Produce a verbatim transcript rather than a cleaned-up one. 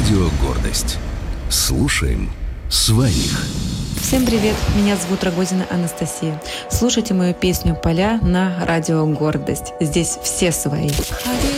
Радио «Гордость». Слушаем своих. Всем привет, меня зовут Рогозина Анастасия. Слушайте мою песню «Поля» на Радио «Гордость». Здесь все свои.